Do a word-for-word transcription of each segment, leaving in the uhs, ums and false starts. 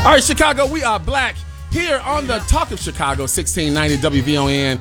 All right, Chicago, we are black here on the Talk of Chicago, sixteen ninety W V O N.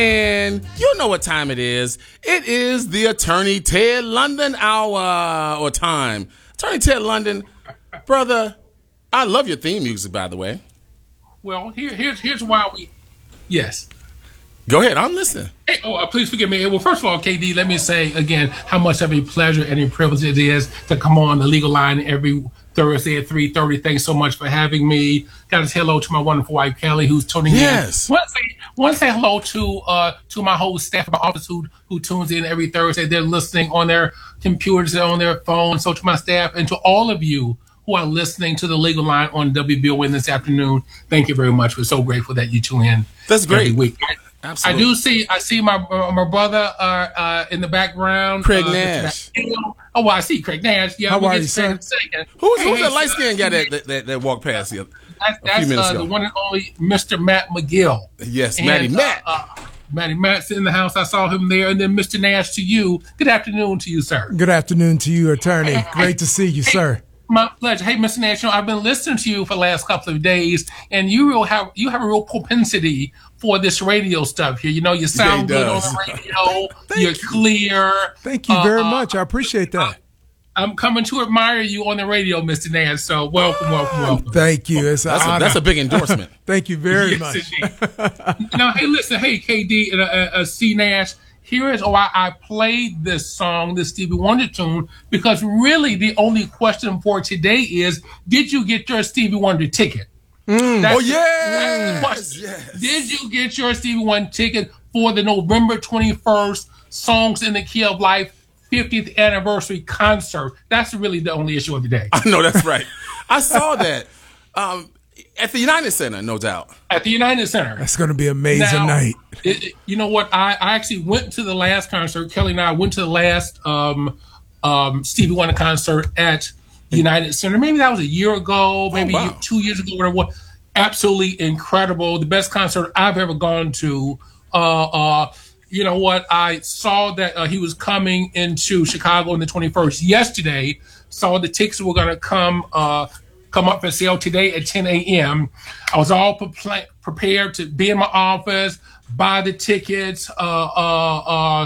And you know what time it is. It is the Attorney Ted London hour or time. Attorney Ted London, brother, I love your theme music, by the way. Well, here, here's here's why we... Yes. Go ahead, I'm listening. Hey, oh, uh, please forgive me. Well, first of all, K D, let me say again how much of a pleasure and a privilege it is to come on the Legal Line every Thursday at three thirty. Thanks so much for having me. Got to say hello to my wonderful wife, Kelly, who's tuning yes. in. Want to say, want to say hello to uh, to my whole staff at my office who, who tunes in every Thursday. They're listening on their computers and on their phones. So to my staff and to all of you who are listening to the Legal Line on W B O N this afternoon, thank you very much. We're so grateful that you tune in. That's great. Every week. Absolutely. I do see. I see my uh, my brother uh, uh, in the background. Craig uh, Nash. Oh, well, I see Craig Nash. Yeah, How we'll are get you, to that in sir? a second. Who's, Hey, who's hey, that light skinned uh, guy that, that, that walked past you? That's, a few that's minutes uh, ago. the one and only Mister Matt McGill. Yes, and, Matty Matt. Uh, uh, Matty Matt's in the house. I saw him there. And then Mister Nash to you. Good afternoon to you, sir. Good afternoon to you, attorney. Great to see you, Hey, sir. My pleasure. Hey, Mister Nash, you know, I've been listening to you for the last couple of days, and you real have you have a real propensity for this radio stuff here. You know, you sound Yeah, he good on does. the radio. Thank You're you. clear. Thank you Uh, very uh, much. I appreciate that. I'm coming to admire you on the radio, Mister Nash. So welcome, welcome, welcome. Thank you. It's an That's a, honor. that's a big endorsement. Thank you very Yes, much. indeed. Now, hey, listen, hey, K D and uh, uh, C Nash. Here is why I played this song, this Stevie Wonder tune, because really the only question for today is: did you get your Stevie Wonder ticket? Mm. That's Oh, the- yes, that's the question. yes. Did you get your Stevie Wonder ticket for the November twenty-first Songs in the Key of Life fiftieth anniversary concert? That's really the only issue of the day. I know that's right. I saw that um, at the United Center, no doubt. At the United Center. That's going to be an amazing Now, night. It, it- you know what? I, I actually went to the last concert. Kelly and I went to the last um, um, Stevie Wonder concert at United Center. Maybe that was a year ago, maybe wow. two years ago, whatever. it was. Absolutely incredible. The best concert I've ever gone to. Uh, uh, you know what? I saw that uh, he was coming into Chicago on the twenty-first yesterday. Saw the tickets were going to come uh, come up for sale today at ten a.m. I was all pre- prepared to be in my office, buy the tickets, uh, uh, uh,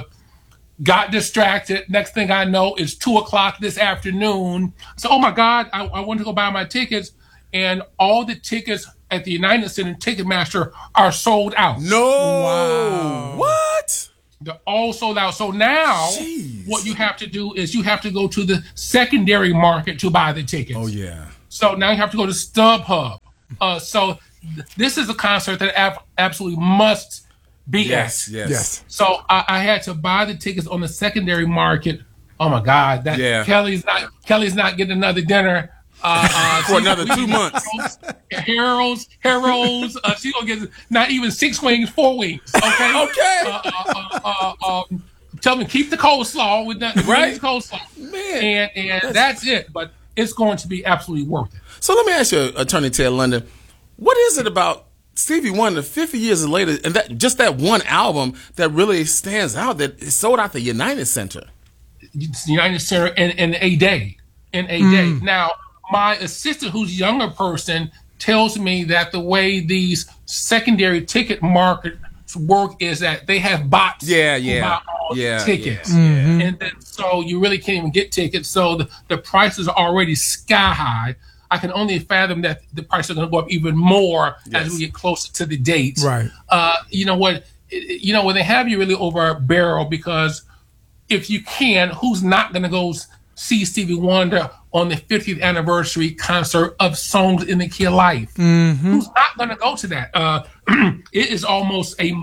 got distracted. Next thing I know, it's two o'clock this afternoon. So, oh my God, I, I went to go buy my tickets, and all the tickets at the United Center Ticketmaster are sold out. No. Wow. What? They're all sold out. So now Jeez. what you have to do is you have to go to the secondary market to buy the tickets. Oh, yeah. So now you have to go to StubHub. Uh, so th- this is a concert that ab- absolutely must be Yes, at. yes. Yes. So I, I had to buy the tickets on the secondary market. Oh my God! That Yeah. Kelly's not Kelly's not getting another dinner uh, uh, For another two months. Harold's, Harold's. Uh, she's gonna get not even six wings, four wings. Okay. Okay. Uh, uh, uh, uh, um, tell me keep the coleslaw with that Right. coleslaw, Man, and and that's it. But it's going to be absolutely worth it. So let me ask you, Attorney Ted London, what is it about Stevie Wonder fifty years later and that just that one album that really stands out that is sold out the United Center? United Center in, in a day. In a day. Now, my assistant, who's a younger person, tells me that the way these secondary ticket markets work is that they have bots. Yeah, who yeah, buy all the yeah, tickets. yeah, yeah. And then, so you really can't even get tickets. So the, the prices are already sky high. I can only fathom that the prices are going to go up even more Yes. as we get closer to the dates. Right. Uh, you know what? It- You know, when they have you really over a barrel, because if you can, who's not going to go see Stevie Wonder on the fiftieth anniversary concert of Songs in the Key of Life? Who's not going to go to that? Uh, it is almost a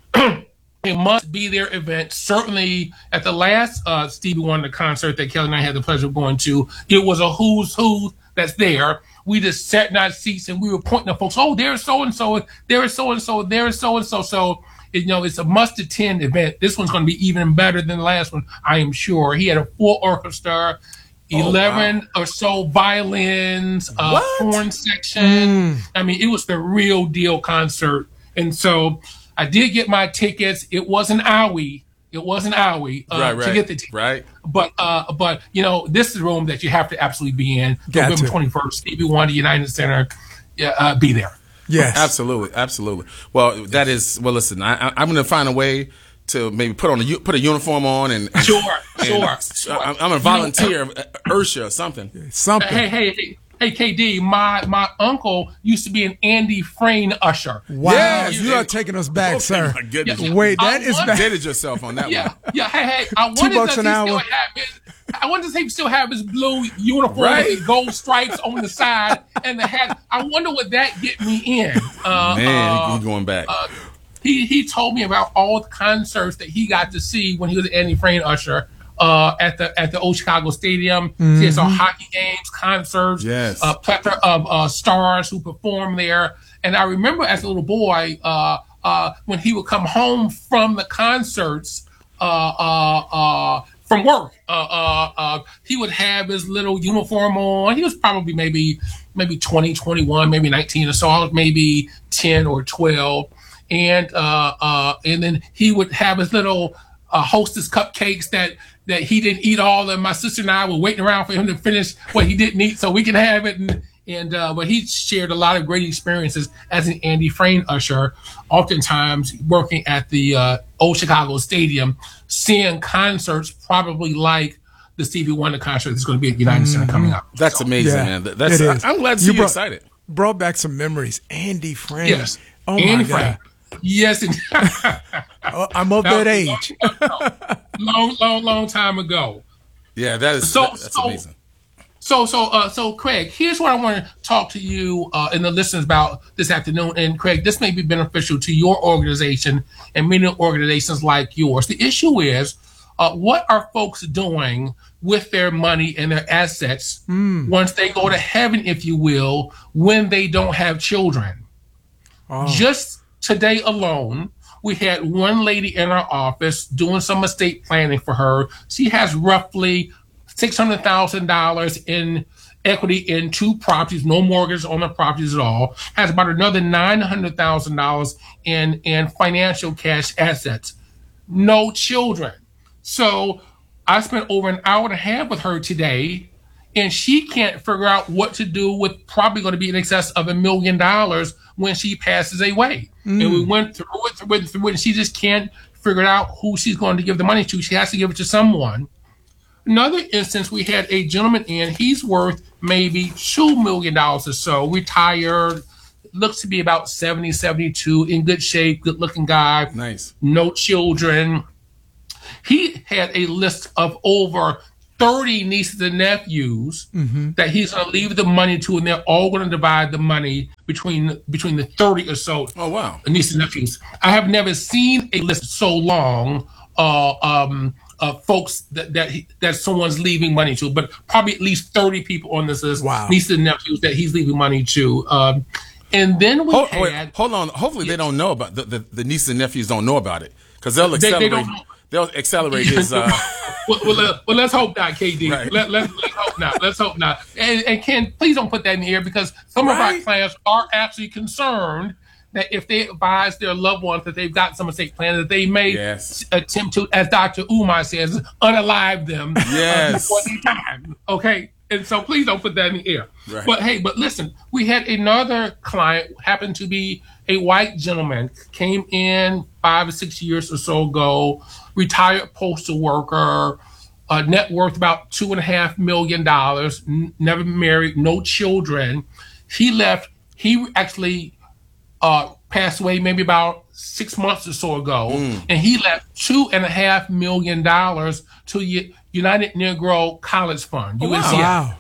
a must be there event. Certainly at the last uh, Stevie Wonder concert that Kelly and I had the pleasure of going to, it was a who's who that's there. We just sat in our seats and we were pointing at folks. Oh, there's so and so, there is so and so, there is so and so. So you know, it's a must attend event. This one's going to be even better than the last one, I am sure. He had a full orchestra, eleven Oh, wow. or so violins, uh, What? horn section. I mean, it was the real deal concert. And so I did get my tickets. It wasn't owie. It wasn't owie uh, Right, right, to get the ticket. right. But uh, but you know, this is a room that you have to absolutely be in. Got November to. twenty first, Stevie Wonder, United Center. yeah, uh, be there. Yes. Absolutely, absolutely. Well, that is well. Listen, I, I, I'm going to find a way to maybe put on a u- put a uniform on and, and Sure, and sure, sure. I'm, I'm a volunteer, of Ursha or something. Something. Hey, hey, hey, hey, K D. My my uncle used to be an Andy Frayne usher. Wow. Yes, you yeah. are taking us back, Okay, sir. my goodness. Yeah. Wait, that I is wonder- back. Dated yourself on that Yeah, one. yeah. Hey, hey. I wonder bucks does an he hour. still have his. I wonder does he still have his blue uniform Right. with the gold stripes on the side and the hat. I wonder what that get me in. Uh, Man, uh, he, he going back. he he told me about all the concerts that he got to see when he was an Andy Frayne usher uh, at the at the old Chicago Stadium. Mm-hmm. He saw hockey games, concerts, Yes. a plethora of uh, stars who performed there. And I remember as a little boy uh, uh, when he would come home from the concerts uh, uh, uh, from work, uh, uh, uh, he would have his little uniform on. He was probably maybe maybe twenty, twenty-one, maybe nineteen or so. I was maybe ten or twelve. And uh, uh, and then he would have his little uh, Hostess cupcakes that that he didn't eat all, and my sister and I were waiting around for him to finish what he didn't eat so we can have it. And and uh, but he shared a lot of great experiences as an Andy Frayne usher, oftentimes working at the uh, old Chicago Stadium, seeing concerts probably like the Stevie Wonder concert that's going to be at United Center coming up. That's So, amazing, Yeah, man. That- That's it is. I, am glad to see You you, brought- excited. Brought back some memories. Andy Frayne. Yes, Oh, Andy my Frayne. God. Yes, and Oh, I'm of that age. long, long, long time ago. Yeah, that is So- that- that's so- amazing. So, so, uh, so, Craig, here's what I want to talk to you uh, and the listeners about this afternoon. And Craig, this may be beneficial to your organization and many organizations like yours. The issue is, uh, what are folks doing with their money and their assets once they go to heaven, if you will, when they don't have children? Just today alone, we had one lady in our office doing some estate planning for her. She has roughly six hundred thousand dollars in equity in two properties, no mortgage on the properties at all, has about another nine hundred thousand dollars in, in financial cash assets, no children. So I spent over an hour and a half with her today, and she can't figure out what to do with probably going to be in excess of a million dollars when she passes away. Mm. And we went through it, through it, through it, and she just can't figure out who she's going to give the money to. She has to give it to someone. Another instance, we had a gentleman in, he's worth maybe two million dollars or so, retired, looks to be about seventy, seventy-two, in good shape, good looking guy. Nice. No children. He had a list of over thirty nieces and nephews mm-hmm. that he's going to leave the money to, and they're all going to divide the money between between the thirty or so Oh, wow. nieces and nephews. I have never seen a list so long uh, um, of folks that that, he, that someone's leaving money to, but probably at least thirty people on this list, Wow. nieces and nephews that he's leaving money to. Um, and then we Hold, had... wait, hold on. Hopefully they don't know about the, the, the nieces and nephews don't know about it because they'll they accelerate. don't know. They'll accelerate his. Uh, well, well, let, well, let's hope not, K D. Right. Let, let, let's hope not. Let's hope not. And, and Ken, please don't put that in the air because some of Right. our clients are actually concerned that if they advise their loved ones that they've got some estate plan, that they may Yes. attempt to, as Doctor Umar says, unalive them uh, Yes. before their time. Okay? And so please don't put that in the air. Right. But hey, but listen, we had another client, happened to be a white gentleman, came in five or six years or so ago, retired postal worker, uh, net worth about two and a half million dollars, n- never married, no children. He left, he actually uh, passed away maybe about six months or so ago, and he left two and a half million dollars to U- United Negro College Fund, U N C F. Wow.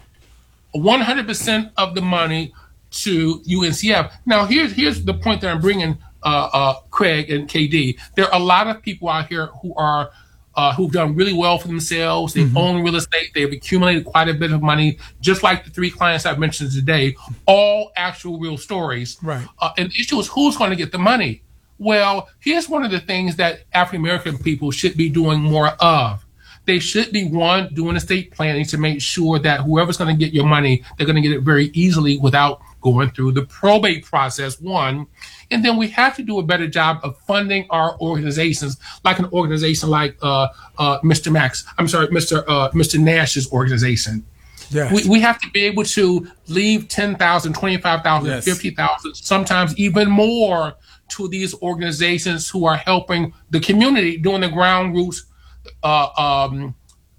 one hundred percent of the money to U N C F. Now, here's here's the point that I'm bringing, uh, uh, Craig and K D. There are a lot of people out here who are uh, who've done really well for themselves. They mm-hmm. own real estate. They've accumulated quite a bit of money, just like the three clients I've mentioned today, all actual real stories. Right. Uh, and the issue is who's going to get the money? Well, here's one of the things that African-American people should be doing more of. They should be, one, doing estate planning to make sure that whoever's going to get your money, they're going to get it very easily without going through the probate process, one. And then we have to do a better job of funding our organizations, like an organization like uh, uh, Mister Max, I'm sorry, Mister Uh, Mister Nash's organization. Yes. We, we have to be able to leave ten thousand, twenty-five thousand, Yes. fifty thousand, sometimes even more to these organizations who are helping the community doing the ground roots uh, um,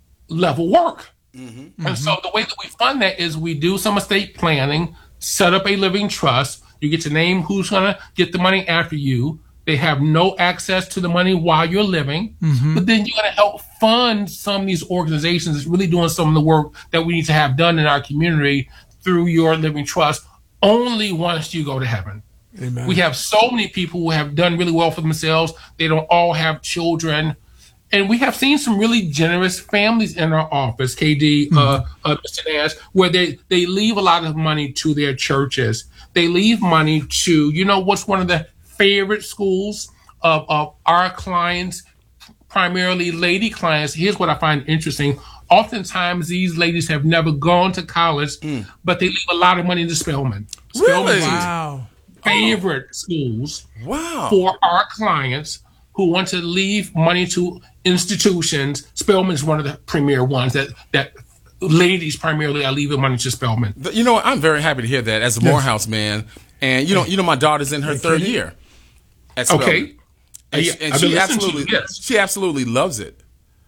level work. Mm-hmm. And so the way that we fund that is we do some estate planning, set up a living trust. You get to name who's going to get the money after you. They have no access to the money while you're living. Mm-hmm. But then you're going to help fund some of these organizations that's really doing some of the work that we need to have done in our community through your living trust only once you go to heaven. Amen. We have so many people who have done really well for themselves. They don't all have children. And we have seen some really generous families in our office, K D, mm-hmm. uh, uh, Mister Nash, where they, they leave a lot of money to their churches. They leave money to, you know, what's one of the favorite schools of, of our clients, primarily lady clients. Here's what I find interesting. Oftentimes, these ladies have never gone to college, mm. but they leave a lot of money to Spelman. Really? Spelman's Wow. favorite oh. schools wow. for our clients who want to leave money to institutions. Spelman is one of the premier ones that that ladies primarily are leaving money to Spelman. You know what? I'm very happy to hear that as a yes. Morehouse man. And you know, you know, my daughter's in her third year at Spelman. Okay. And, yeah, she, and she absolutely, you, yes. she absolutely loves it.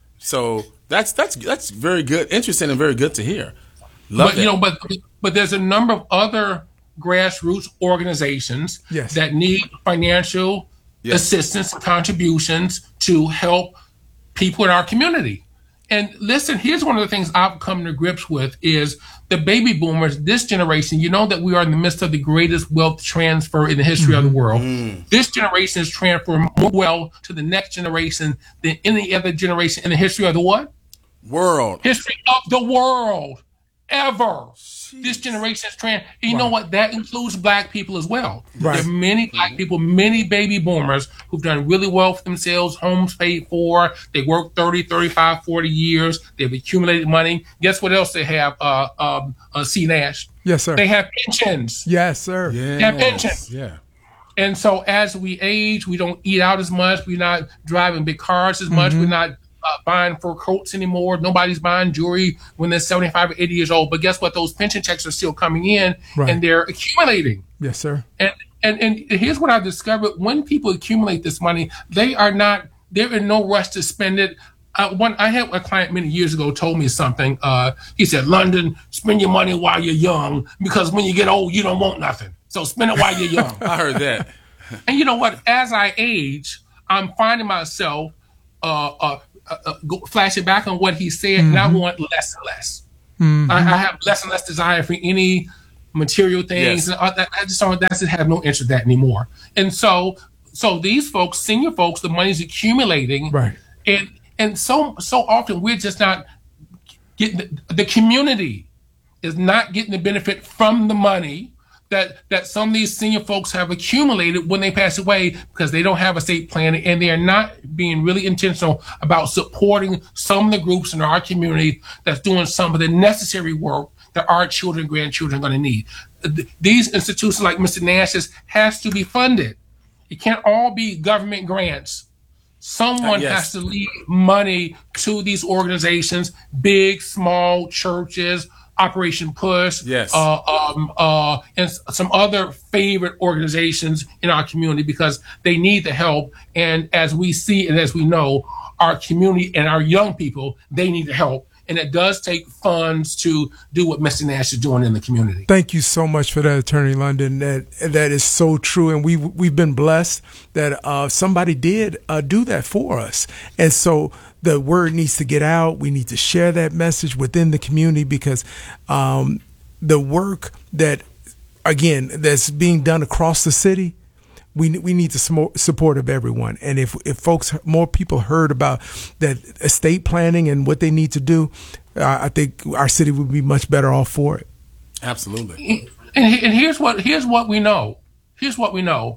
So that's that's that's very good, interesting, and very good to hear. Love but that. you know, but but there's a number of other grassroots organizations yes. that need financial yes. assistance and contributions to help people in our community. And listen, here's one of the things I've come to grips with is the baby boomers, this generation, you know that we are in the midst of the greatest wealth transfer in the history mm-hmm. of the world. Mm. This generation is transferring more wealth to the next generation than any other generation in the history of the what? World. History of the world. Ever. Jeez. This generation is trans. And you wow. know what? That includes black people as well. Right. There are many black mm-hmm. people, many baby boomers who've done really well for themselves, homes paid for. They worked thirty, thirty-five, forty years. They've accumulated money. Guess what else they have, uh, um, uh, C. Nash? Yes, sir. They have pensions. Yes, sir. Yes. They have pensions. Yeah. And so as we age, we don't eat out as much. We're not driving big cars as much. Mm-hmm. We're not Uh, buying fur coats anymore. Nobody's buying jewelry when they're seventy-five or eighty years old. But guess what? Those pension checks are still coming in right. and they're accumulating. Yes, sir. And, and and here's what I've discovered. When people accumulate this money, they are not, they're in no rush to spend it. Uh, one, I had a client many years ago told me something. Uh, he said, London, spend your money while you're young because when you get old, you don't want nothing. So spend it while you're young. I heard that. And you know what? As I age, I'm finding myself uh, uh, Uh, uh, go, flashing back on what he said, mm-hmm. and I want less and less. Mm-hmm. I, I have less and less desire for any material things. Yes. And I, I just don't. That's have no interest in that anymore. And so, so these folks, senior folks, the money's accumulating, right? And and so so often we're just not getting the, the community is not getting the benefit from the money that that some of these senior folks have accumulated when they pass away because they don't have estate planning and they are not being really intentional about supporting some of the groups in our community that's doing some of the necessary work that our children and grandchildren are going to need. These institutions like Mister Nash's has to be funded. It can't all be government grants. Someone uh, yes. has to leave money to these organizations, big, small churches, Operation Push, yes, uh, um, uh, and some other favorite organizations in our community because they need the help. And as we see and as we know, our community and our young people, they need the help. And it does take funds to do what Mister Nash is doing in the community. Thank you so much for that, Attorney London. That that is so true, and we we've, we've been blessed that uh, somebody did uh, do that for us. And so the word needs to get out. We need to share that message within the community because um, the work that, again, that's being done across the city. We we need the support of everyone, and if if folks, more people heard about that estate planning and what they need to do, uh, I think our city would be much better off for it. Absolutely. And, and here's what here's what we know. Here's what we know.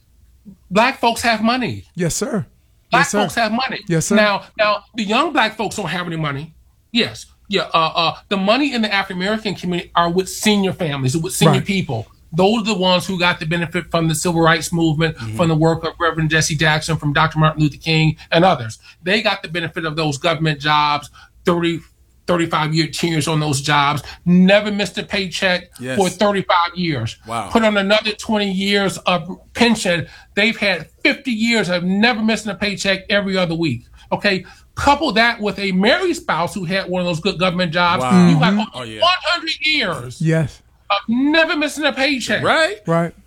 Black folks have money. Yes, sir. Black yes, sir. folks have money. Yes, sir. Now now the young black folks don't have any money. Yes, yeah. Uh, uh, the money in the African American community are with senior families, with senior right. people. Those are the ones who got the benefit from the civil rights movement, mm-hmm. from the work of Reverend Jesse Jackson, from Doctor Martin Luther King, and others. They got the benefit of those government jobs thirty, thirty-five year tenures on those jobs, never missed a paycheck yes. for thirty-five years. Wow. Put on another twenty years of pension. They've had fifty years of never missing a paycheck every other week. Okay. Couple that with a married spouse who had one of those good government jobs. Wow. You got Mm-hmm. over oh, yeah. one hundred years Yes. of never missing a paycheck. Right. Right.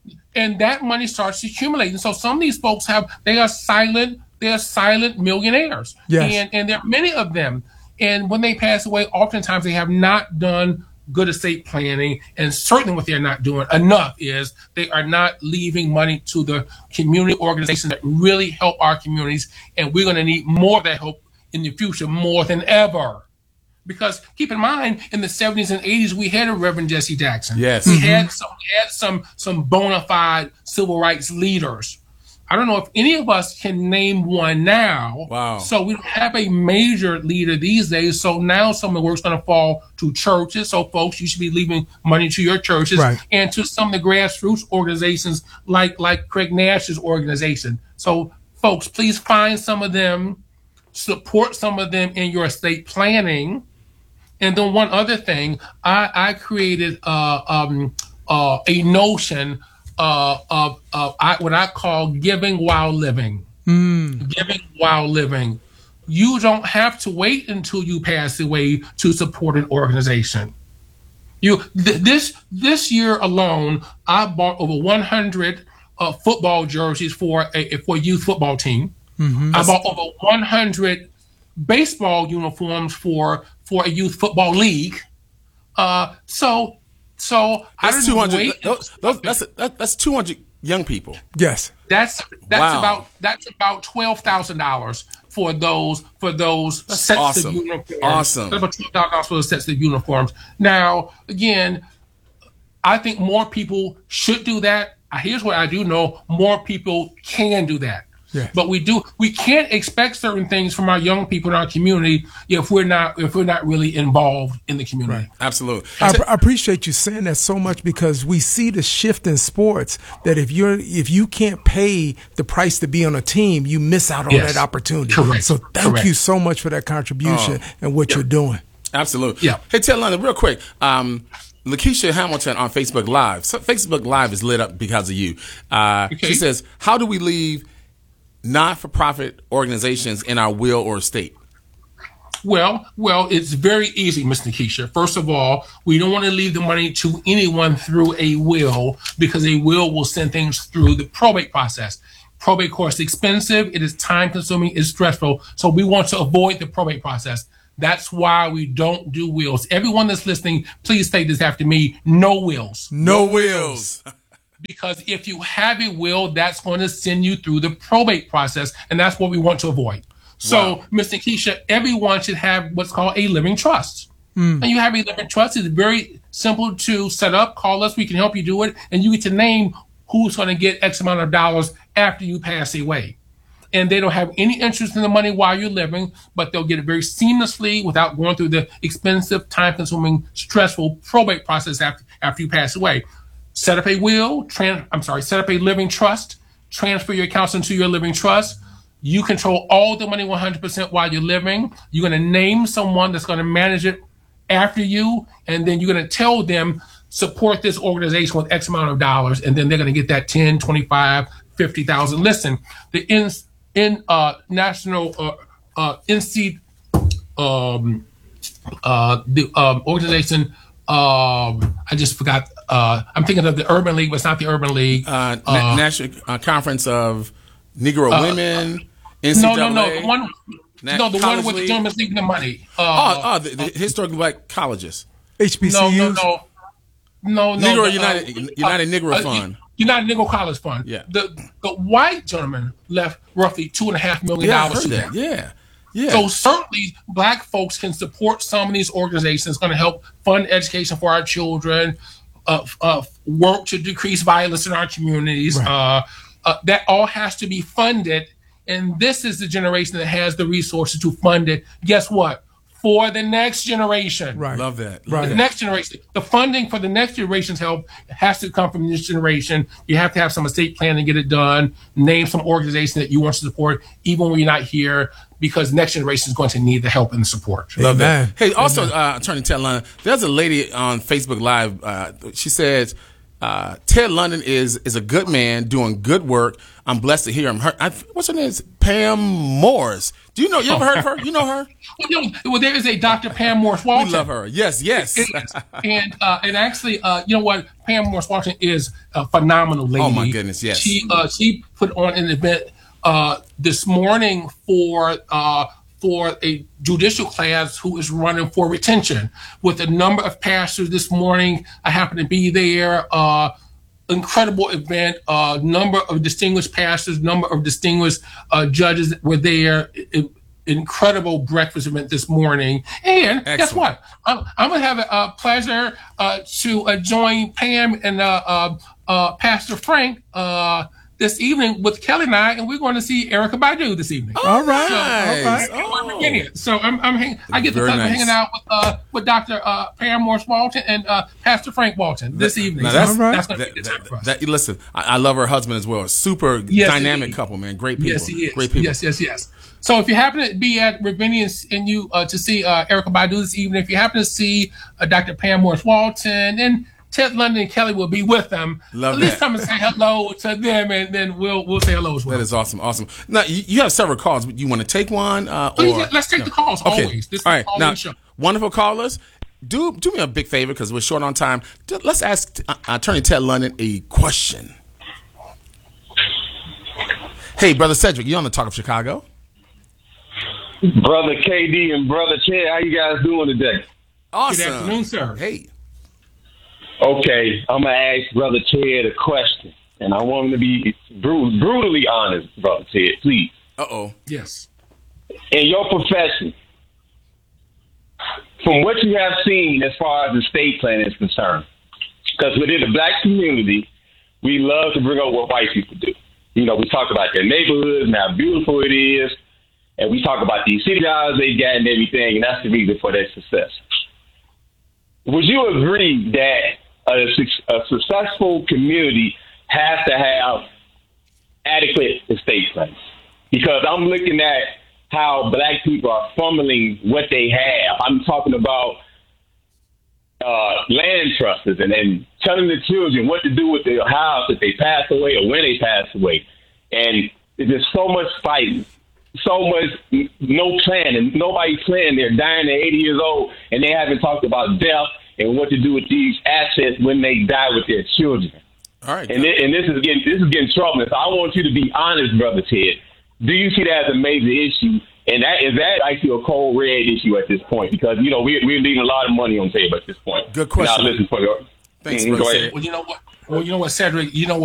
And that money starts accumulating. So some of these folks have, they are silent, they are silent millionaires. Yes. And, and there are many of them. And when they pass away, oftentimes they have not done good estate planning. And certainly what they're not doing enough is they are not leaving money to the community organizations that really help our communities. And we're going to need more of that help in the future, more than ever. Because keep in mind, in the seventies and eighties, we had a Reverend Jesse Jackson. Yes. We Mm-hmm. had some, we had some, some bona fide civil rights leaders. I don't know if any of us can name one now. Wow. So we don't have a major leader these days. So now some of the work's going to fall to churches. So folks, you should be leaving money to your churches Right. and to some of the grassroots organizations like, like Craig Nash's organization. So folks, please find some of them, support some of them in your estate planning. And then one other thing, I, I created uh, um, uh, a notion uh, of, of I, what I call giving while living. Mm. Giving while living. You don't have to wait until you pass away to support an organization. You th- this this year alone, I bought over one hundred uh, football jerseys for a for a youth football team. Mm-hmm. I bought over one hundred baseball uniforms for for a youth football league. Uh, so, so I That's didn't two hundred. wait. Those, those, that's that, that's two hundred young people. Yes. That's that's Wow. about that's about twelve thousand dollars for those for those That's sets awesome. of uniforms. Awesome. That's about twelve thousand dollars for those sets of uniforms. Now, again, I think more people should do that. Here's what I do know: more people can do that. Yes. But we do we can't expect certain things from our young people in our community if we're not if we're not really involved in the community. Right. Absolutely. I, I appreciate you saying that so much because we see the shift in sports that if you're if you can't pay the price to be on a team, you miss out on Yes. that opportunity. Correct. So thank Correct. you so much for that contribution Oh. and what Yep. you're doing. Absolutely. Yeah. Hey, tell London real quick. Um, Lakeisha Hamilton on Facebook Live. So Facebook Live is lit up because of you. Uh, Okay. She says, "How do we leave not-for-profit organizations in our will or estate?" Well, well, it's very easy, Miss Nikisha. First of all, we don't want to leave the money to anyone through a will because a will will send things through the probate process. Probate course is expensive, it is time-consuming, it's stressful, so we want to avoid the probate process. That's why we don't do wills. Everyone that's listening, please say this after me: no wills. No wills. Because if you have a will, that's going to send you through the probate process, and that's what we want to avoid. So, Wow. Mister Keisha, everyone should have what's called a living trust. And you have a living trust. It's very simple to set up. Call us. We can help you do it. And you get to name who's going to get X amount of dollars after you pass away. And they don't have any interest in the money while you're living, but they'll get it very seamlessly without going through the expensive, time-consuming, stressful probate process after, after you pass away. Set up a will, tran- I'm sorry, set up a living trust, transfer your accounts into your living trust. You control all the money one hundred percent while you're living. You're going to name someone that's going to manage it after you, and then you're going to tell them, support this organization with X amount of dollars, and then they're going to get that ten, twenty-five, fifty thousand. Listen, the in, in uh, national uh, uh, N C, um, uh, the um, organization, um, I just forgot. Uh, I'm thinking of the Urban League, but it's not the Urban League. Uh, Na- National uh, Conference of Negro Women. N C no, double A. no, no. The one, Na- no, the one College with the League. gentleman's leaving the money. Oh, Uh, oh the, the historically black colleges. H B C no, Us. no, no, no, no. Negro the, United- United Negro Fund. United Negro College Fund. Yeah. The the white gentleman left roughly two and a half million Yeah, I dollars heard to that. them. Yeah, yeah. So certainly black folks can support some of these organizations going to help fund education for our children, uh, uh, work to decrease violence in our communities. Right. Uh, uh, that all has to be funded. And this is the generation that has the resources to fund it. Guess what? for the next generation. Right. Love that. Love Right. The that. next generation. The funding for the next generation's help has to come from this generation. You have to have some estate planning, get it done. Name some organization that you want to support, even when you're not here, because the next generation is going to need the help and the support. Love Amen. that. Hey, also, uh, Attorney Ted London, there's a lady on Facebook Live. Uh, she says, uh, Ted London is is a good man doing good work. I'm blessed to hear him. Her, I, what's her name? Is Pam Morris. Do you know? You ever heard of her? You know her? Well, you know, well, there is a Doctor Pam Morris Walton. We love her. Yes, yes. and uh, and actually, uh, you know what? Pam Morris Walton is a phenomenal lady. Oh, my goodness, yes. She uh, she put on an event uh, this morning for uh, for a judicial class who is running for retention with a number of pastors this morning. I happened to be there. Uh, incredible event. A uh, number of distinguished pastors, number of distinguished uh, judges were there. It, it, incredible breakfast event this morning. And Excellent. Guess what? I'm, I'm going to have a, a pleasure uh, to uh, join Pam and uh, uh, uh, Pastor Frank uh, this evening with Kelly and I, and we're going to see Erykah Badu this evening. All right. So, All right. Oh. So I'm, I'm hang, I get the Very pleasure of nice. hanging out with uh, with Doctor Uh, Pam Morris Walton and uh, Pastor Frank Walton this evening. Now, that's, So All right. that's going to that, be a good time for us. that, that- listen, I, I love her husband as well. Super Yes, dynamic indeed. couple, man. Great people. Yes, he is. Great people. Yes, yes, yes. So if you happen to be at Ravinia and you uh, to see uh, Erykah Badu this evening, if you happen to see uh, Doctor Pam Morris Walton, and Ted London and Kelly will be with them. Love At least that. come and say hello to them, and then we'll we'll say hello as well. That is awesome. Awesome. Now, you, you have several calls. You want to take one? Uh, Please, or, let's take the calls Okay. always. This is All right. always Now, a show. wonderful callers. Do do me a big favor because we're short on time. D- Let's ask uh, Attorney Ted London a question. Hey, Brother Cedric, you on the Talk of Chicago? Brother K D and Brother Ted, how you guys doing today? Awesome. Good afternoon, sir. Hey. Okay, I'm going to ask Brother Ted a question, and I want him to be bru- brutally honest, Brother Ted, please. Uh-oh. Yes. In your profession, from what you have seen as far as estate planning is concerned, because within the black community, we love to bring up what white people do. You know, we talk about their neighborhoods and how beautiful it is, and we talk about these city jobs they got and everything, and that's the reason for their success. Would you agree that a, a successful community has to have adequate estate plans? Because I'm looking at how black people are fumbling what they have. I'm talking about uh, land trusts and, and telling the children what to do with their house if they pass away or when they pass away. And there's so much fighting, so much no planning. Nobody planning. They're dying at eighty years old, and they haven't talked about death and what to do with these assets when they die with their children. All right. And, th- and this is getting this is getting troubling. So I want you to be honest, Brother Ted. Do you see that as a major issue? And that is that actually a cold red issue at this point? Because you know we we're leaving a lot of money on the table at this point. Good question. Now listen for your. Thanks, Mhm, Brother go ahead. Cedric. Well, you know what? Well, you know what, Cedric. You know what?